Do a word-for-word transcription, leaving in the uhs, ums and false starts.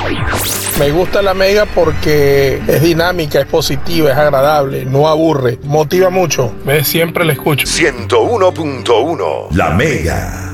Me gusta la Mega porque es dinámica, es positiva, es agradable, no aburre, motiva mucho. ¿Ves? Siempre la escucho. ciento uno punto uno La Mega.